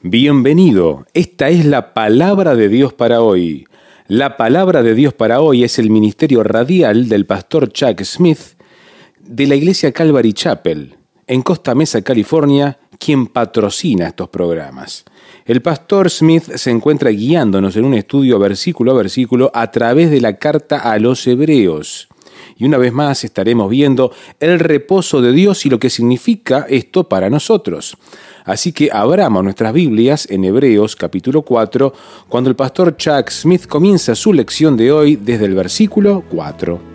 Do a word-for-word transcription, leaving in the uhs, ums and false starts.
Bienvenido, esta es la palabra de Dios para hoy. La palabra de Dios para hoy es el ministerio radial del pastor Chuck Smith de la iglesia Calvary Chapel, en Costa Mesa, California, quien patrocina estos programas. El pastor Smith se encuentra guiándonos en un estudio versículo a versículo a través de la carta a los Hebreos. Y una vez más estaremos viendo el reposo de Dios y lo que significa esto para nosotros. Así que abramos nuestras Biblias en Hebreos capítulo cuatro, cuando el pastor Chuck Smith comienza su lección de hoy desde el versículo cuatro.